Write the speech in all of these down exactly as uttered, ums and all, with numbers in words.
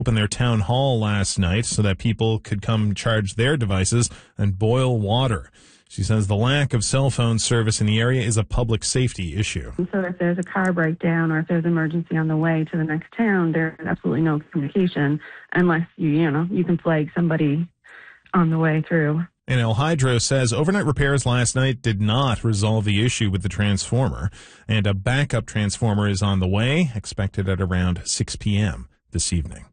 opened their town hall last night so that people could come charge their devices and boil water. She says the lack of cell phone service in the area is a public safety issue. So if there's a car breakdown or if there's an emergency on the way to the next town, there's absolutely no communication unless you, you know, you can flag somebody on the way through. And El Hydro says overnight repairs last night did not resolve the issue with the transformer, and a backup transformer is on the way, expected at around six p.m. this evening.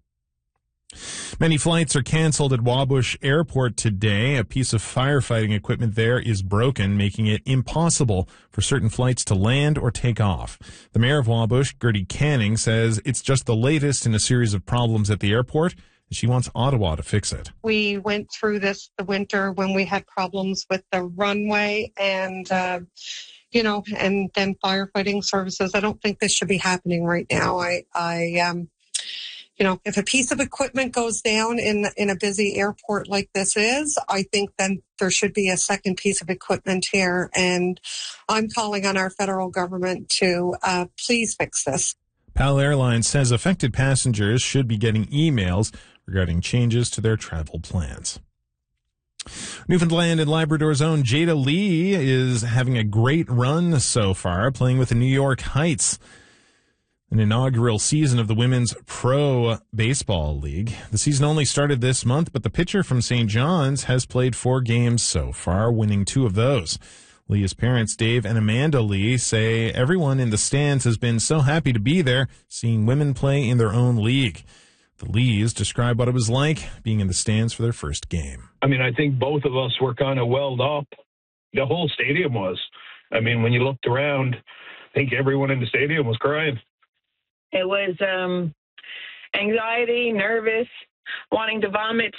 Many flights are canceled at Wabush Airport today. A piece of firefighting equipment there is broken, making it impossible for certain flights to land or take off. The mayor of Wabush, Gertie Canning, says it's just the latest in a series of problems at the airport. She wants Ottawa to fix it. We went through this the winter when we had problems with the runway and, uh, you know, and then firefighting services. I don't think this should be happening right now. I, I, um, you know, if a piece of equipment goes down in in a busy airport like this is, I think then there should be a second piece of equipment here. And I'm calling on our federal government to uh, please fix this. PAL Airlines says affected passengers should be getting emails regarding changes to their travel plans. Newfoundland and Labrador's own Jada Lee is having a great run so far, playing with the New York Heights, an inaugural season of the Women's Pro Baseball League. The season only started this month, but the pitcher from Saint John's has played four games so far, winning two of those. Lee's parents, Dave and Amanda Lee, say everyone in the stands has been so happy to be there, seeing women play in their own league. The Lees describe what it was like being in the stands for their first game. I mean, I think both of us were kind of welled up. The whole stadium was. I mean, when you looked around, I think everyone in the stadium was crying. It was um, anxiety, nervous, wanting to vomit,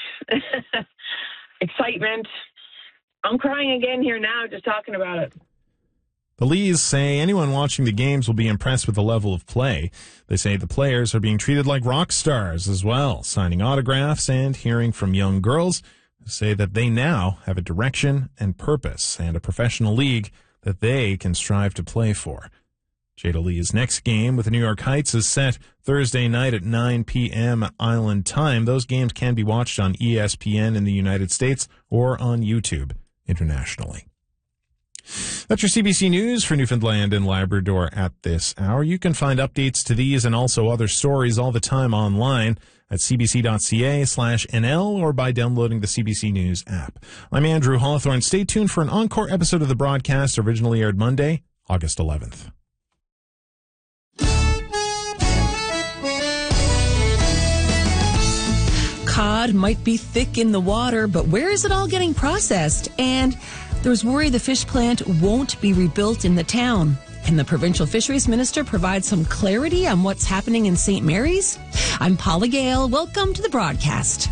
excitement. I'm crying again here now just talking about it. The Lees say anyone watching the games will be impressed with the level of play. They say the players are being treated like rock stars as well, signing autographs and hearing from young girls who say that they now have a direction and purpose and a professional league that they can strive to play for. Jada Lee's next game with the New York Heights is set Thursday night at nine p.m. Island time. Those games can be watched on E S P N in the United States or on YouTube internationally. That's your C B C News for Newfoundland and Labrador at this hour. You can find updates to these and also other stories all the time online at cbc.ca slash NL or by downloading the C B C News app. I'm Andrew Hawthorne. Stay tuned for an encore episode of the broadcast, originally aired Monday, August eleventh. Cod might be thick in the water, but where is it all getting processed? And there's worry the fish plant won't be rebuilt in the town. Can the provincial fisheries minister provide some clarity on what's happening in Saint Mary's? I'm Paula Gale. Welcome to the broadcast.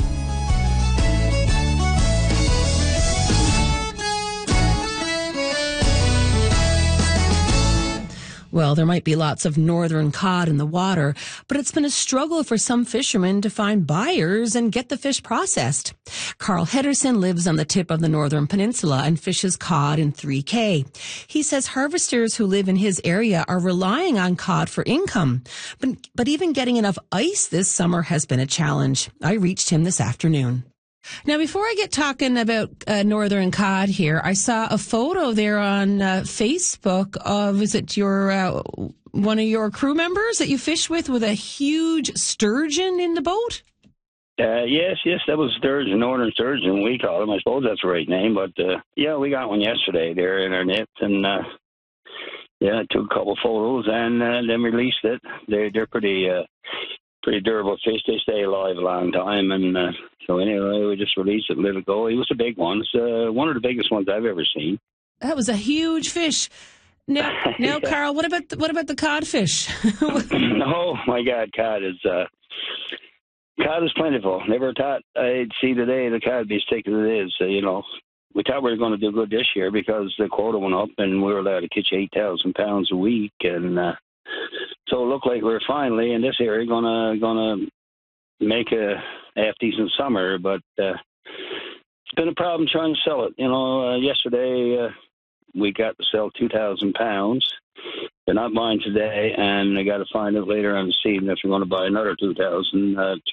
Well, there might be lots of northern cod in the water, but it's been a struggle for some fishermen to find buyers and get the fish processed. Carl Hedderson lives on the tip of the northern peninsula and fishes cod in three K. He says harvesters who live in his area are relying on cod for income, but, but even getting enough ice this summer has been a challenge. I reached him this afternoon. Now, before I get talking about uh, northern cod here, I saw a photo there on uh, Facebook of, is it your uh, one of your crew members that you fish with with a huge sturgeon in the boat? Uh, yes, yes, that was sturgeon, northern sturgeon, we call them. I suppose that's the right name, but uh, yeah, we got one yesterday there in our net, and uh, yeah, I took a couple photos and uh, then released it. They're, they're pretty... Uh, Pretty durable fish. They stay alive a long time. And uh, so anyway, we just released it a little ago. He was a big one. It's uh, one of the biggest ones I've ever seen. That was a huge fish. Now, now yeah. Carl, what about the, what about the codfish? Oh, my God, cod is, uh, cod is plentiful. Never thought I'd see the day the cod be as thick as it is. Uh, you know, we thought we were going to do good this year because the quota went up and we were allowed to catch eight thousand pounds a week. And, uh, so it looked like we're finally in this area gonna gonna make a half decent summer, but uh, it's been a problem trying to sell it. You know, uh, yesterday uh, we got to sell two thousand pounds. They're not buying today, and they got to find out later on this evening if they're going to buy another two thousand uh,